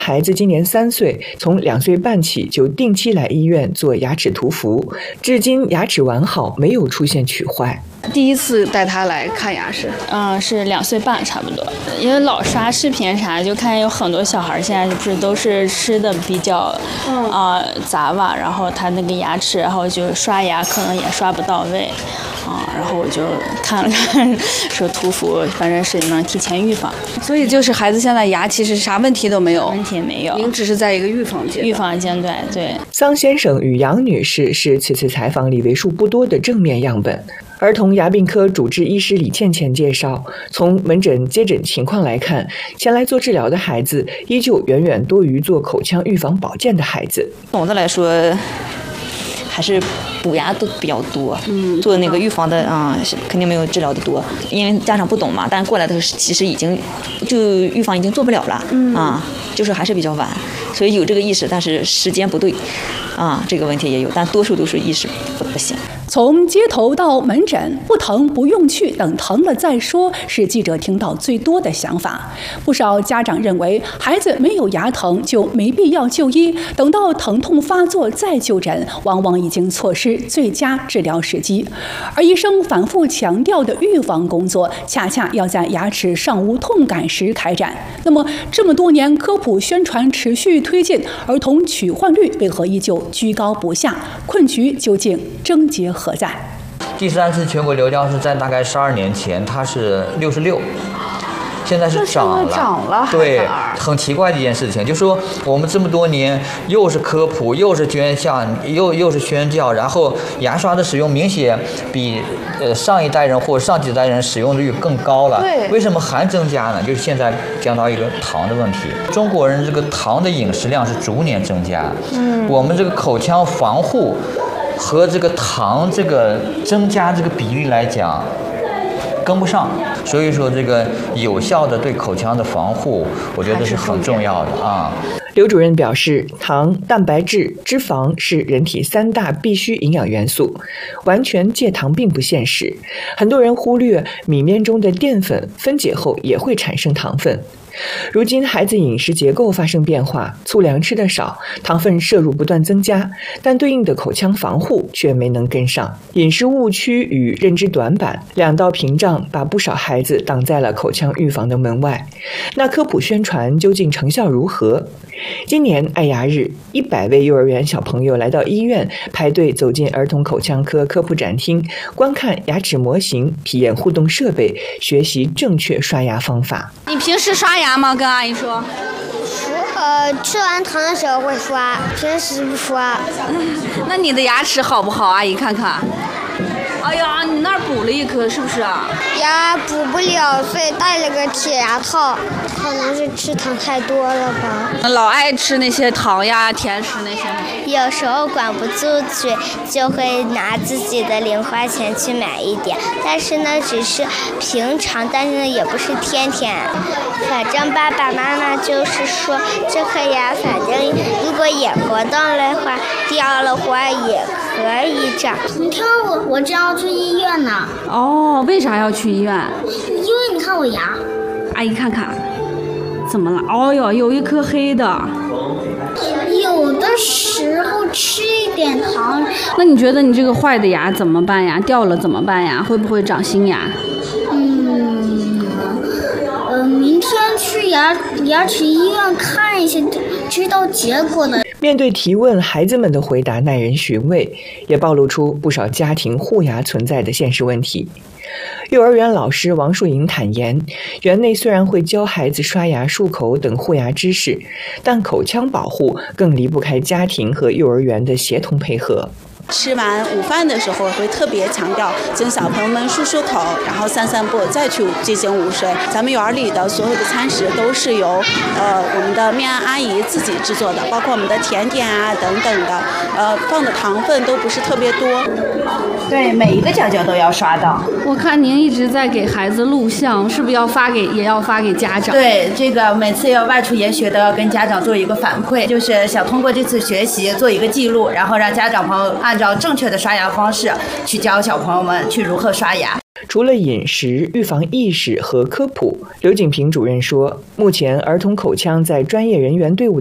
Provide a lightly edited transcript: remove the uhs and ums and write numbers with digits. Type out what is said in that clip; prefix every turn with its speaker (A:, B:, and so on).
A: 孩子今年3岁，从2岁半起就定期来医院做牙齿涂氟，至今牙齿完好，没有出现龋坏。
B: 第一次带他来看牙是
C: 2岁半差不多，因为老刷视频啥，就看有很多小孩现在不是都是吃的比较杂吧，然后他那个牙齿，然后就刷牙可能也刷不到位。然后我就看了看，说涂氟，反正是能提前预防，
B: 所以就是孩子现在牙其实啥问题都没有，
C: 问题没有，
B: 您只是在一个预防阶
C: 段，对。
A: 桑先生与杨女士是此次采访里为数不多的正面样本。儿童牙病科主治医师李倩倩介绍，从门诊接诊情况来看，前来做治疗的孩子依旧远远多于做口腔预防保健的孩子。
D: 总的来说，还是补牙都比较多，做那个预防的肯定没有治疗的多，因为家长不懂嘛，但是过来的时候其实已经就预防已经做不了了，就是还是比较晚，所以有这个意识，但是时间不对，这个问题也有，但多数都是意识不行。
E: 从街头到门诊，不疼不用去，等疼了再说，是记者听到最多的想法。不少家长认为，孩子没有牙疼就没必要就医，等到疼痛发作再就诊，往往已经错失最佳治疗时机。而医生反复强调的预防工作，恰恰要在牙齿尚无痛感时开展。那么，这么多年科普宣传持续推进，儿童龋患率为何依旧居高不下？困局究竟症结何在？
F: 第3次全国流调是在大概12年前，它是66，现在是涨了，对，很奇怪的一件事情，就是说我们这么多年又是科普，又是捐项，又是宣教，然后牙刷的使用明显比上一代人或上几代人使用率更高了。
B: 对，
F: 为什么还增加呢？就是现在讲到一个糖的问题，中国人这个糖的饮食量是逐年增加，我们这个口腔防护和这个糖这个增加这个比例来讲跟不上，所以说这个有效的对口腔的防护，我觉得是很重要的
A: 刘主任表示，糖、蛋白质、脂肪是人体3大必需营养元素，完全戒糖并不现实。很多人忽略米面中的淀粉分解后也会产生糖分。如今孩子饮食结构发生变化，粗粮吃得少，糖分摄入不断增加，但对应的口腔防护却没能跟上。饮食误区与认知短板2道屏障把不少孩子挡在了口腔预防的门外。那科普宣传究竟成效如何？今年爱牙日，100位幼儿园小朋友来到医院排队走进儿童口腔科科普展厅，观看牙齿模型，体验互动设备，学习正确刷牙方法。
B: 你平时刷牙吗？跟阿姨说。
G: 吃完糖的时候会刷，平时不刷。
B: 那你的牙齿好不好？阿姨看看。哎呀，你那儿补了一颗是不是啊？
G: 牙补不了，所以戴了个铁牙套。可能是吃糖太多了吧。
B: 老爱吃那些糖呀、甜食那些吗？
G: 有时候管不住嘴，就会拿自己的零花钱去买一点，但是呢，只是平常，但是呢，也不是天天。反正爸爸妈妈就是说，这颗牙反正如果也活动的话，掉了话也可以长。
H: 你看我这样去医院呢。
B: 哦，为啥要去医院？
H: 因为你看我牙。
B: 阿姨看看，怎么了？哦哟，有一颗黑的。
H: 有的时候吃一点糖。
B: 那你觉得你这个坏的牙怎么办呀？掉了怎么办呀？会不会长新牙？
H: 明天去牙齿医院看一下，知道结果的。
A: 面对提问，孩子们的回答耐人寻味，也暴露出不少家庭护牙存在的现实问题。幼儿园老师王树莹坦言，园内虽然会教孩子刷牙、漱口等护牙知识，但口腔保护更离不开家庭和幼儿园的协同配合。
I: 吃完午饭的时候会特别强调请小朋友们漱漱口，然后散散步，再去进行午睡。咱们园里的所有的餐食都是由我们的面阿姨自己制作的，包括我们的甜点啊等等的，放的糖分都不是特别多。
J: 对，每一个角角都要刷到。
B: 我看您一直在给孩子录像，是不是也要发给家长？
J: 对，这个每次要外出研学都要跟家长做一个反馈，就是想通过这次学习做一个记录，然后让家长朋友按照正确的刷牙方式去教小朋友们去如何刷牙。
A: 除了饮食、预防意识和科普，刘景平主任说，目前儿童口腔在专业人员队伍